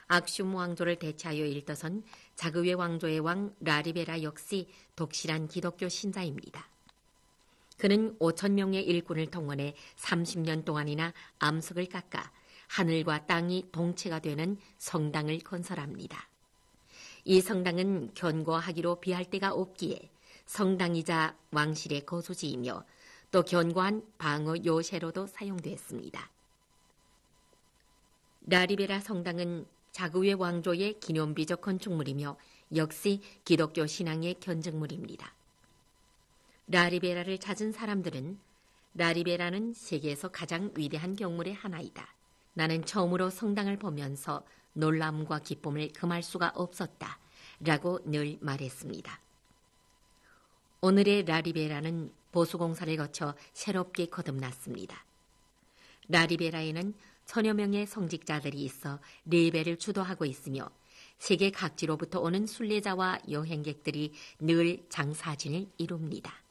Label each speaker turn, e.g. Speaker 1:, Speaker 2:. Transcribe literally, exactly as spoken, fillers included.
Speaker 1: 악슌 왕조를 대체하여 일떠선 자그웨 왕조의 왕 라리베라 역시 독실한 기독교 신자입니다. 그는 오천 명의 일꾼을 동원해 삼십 년 동안이나 암석을 깎아 하늘과 땅이 동체가 되는 성당을 건설합니다. 이 성당은 견고하기로 비할 데가 없기에 성당이자 왕실의 거주지이며 또 견고한 방어 요새로도 사용됐습니다. 라리베라 성당은 자그웨 왕조의 기념비적 건축물이며 역시 기독교 신앙의 견적물입니다. 라리베라를 찾은 사람들은 라리베라는 세계에서 가장 위대한 경물의 하나이다. 나는 처음으로 성당을 보면서 놀람과 기쁨을 금할 수가 없었다. 라고 늘 말했습니다. 오늘의 라리베라는 보수공사를 거쳐 새롭게 거듭났습니다. 라리베라에는 천여 명의 성직자들이 있어 레벨을 주도하고 있으며 세계 각지로부터 오는 순례자와 여행객들이 늘 장사진을 이룹니다.